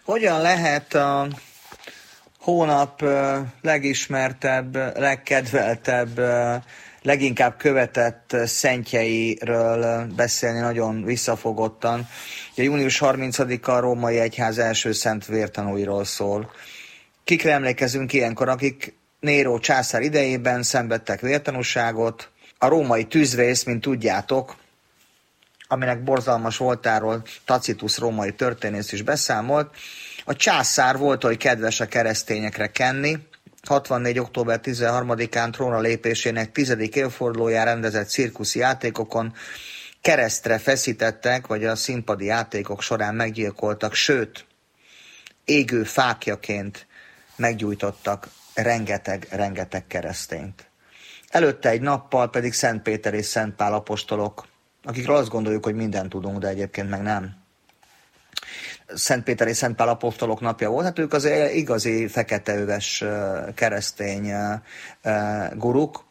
Hogyan lehet a hónap legismertebb, legkedveltebb, leginkább követett szentjeiről beszélni nagyon visszafogottan? Ugye június 30-a a Római Egyház első szent vértanúiról szól. Kikre emlékezünk ilyenkor, akik Néró császár idejében szenvedtek vértanúságot? A római tűzvész, mint tudjátok, aminek borzalmas voltáról Tacitus római történész is beszámolt, a császár volt, hogy kedves a keresztényekre kenni. 64. október 13-án trónra lépésének 10. évfordulóján rendezett cirkuszi játékokon keresztre feszítettek, vagy a színpadi játékok során meggyilkoltak, sőt, égő fákjaként meggyújtottak rengeteg keresztényt. Előtte egy nappal pedig Szent Péter és Szent Pál apostolok, akikről azt gondoljuk, hogy mindent tudunk, de egyébként meg nem. Szent Péter és Szent Pál apostolok napja volt, hát ők az igazi feketeöves keresztény guruk.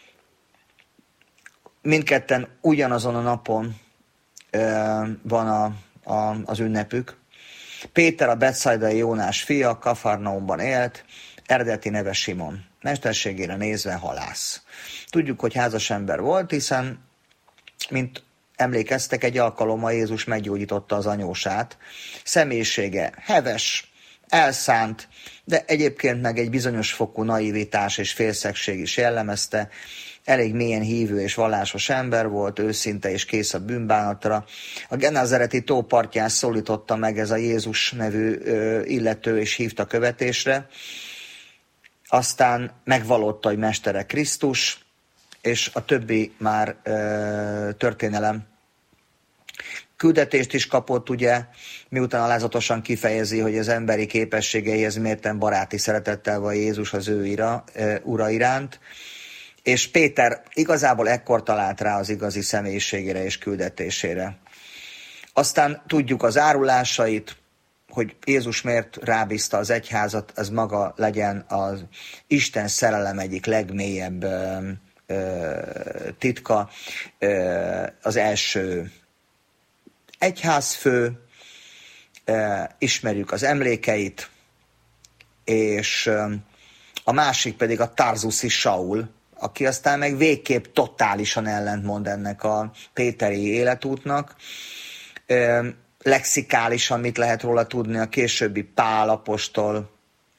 Mindketten ugyanazon a napon van az ünnepük. Péter a betsaidai Jónás fia, Kafarnaumban élt, eredeti neve Simon. Mesterségére nézve halász. Tudjuk, hogy házas ember volt, hiszen, mint emlékeztek, egy alkalommal Jézus meggyógyította az anyósát. Személyisége heves, elszánt, de egyébként meg egy bizonyos fokú naivitás és félszegség is jellemezte. Elég mélyen hívő és vallásos ember volt, őszinte és kész a bűnbánatra. A genázareti tó partján szólította meg ez a Jézus nevű illető, és hívta követésre. Aztán megvallotta, hogy mestere Krisztus, és a többi már történelem. Küldetést is kapott, ugye, miután alázatosan kifejezi, hogy az emberi képességeihez mérten baráti szeretettel van Jézus az ő ura iránt, és Péter igazából ekkor talált rá az igazi személyiségére és küldetésére. Aztán tudjuk az árulásait, hogy Jézus miért rábízta az egyházat, az maga legyen az Isten szerelem egyik legmélyebb titka, az első egyházfő, ismerjük az emlékeit, és a másik pedig a tarzuszi Saul, aki aztán meg végképp totálisan ellentmond ennek a péteri életútnak. Lexikálisan mit lehet róla tudni, a későbbi Pál apostol,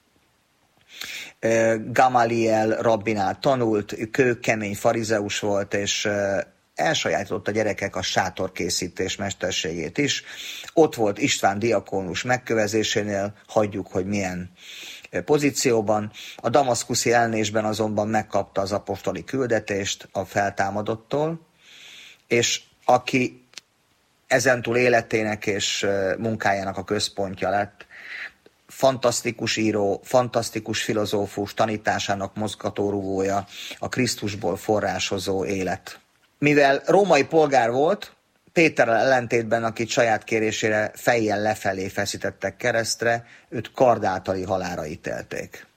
Gamaliel rabbinál tanult, kőkemény farizeus volt, és elsajátított a gyerekek a sátorkészítés mesterségét is. Ott volt István diakónus megkövezésénél, hagyjuk, hogy milyen pozícióban. A damaszkuszi elnésben azonban megkapta az apostoli küldetést a feltámadottól, és aki ezentúl életének és munkájának a központja lett, fantasztikus író, fantasztikus filozófus, tanításának mozgatórugója, a Krisztusból forrásozó élet. Mivel római polgár volt, Péterrel ellentétben, akit saját kérésére fejjel lefelé feszítettek keresztre, őt kard általi halálra ítélték.